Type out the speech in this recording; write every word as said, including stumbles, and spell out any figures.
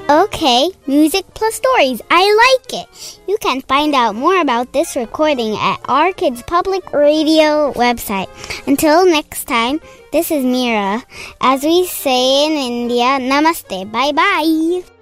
Okay, music plus stories. I like it. You can find out more about this recording at our Kids Public Radio website. Until next time, this is Mira. As we say in India, namaste. Bye-bye.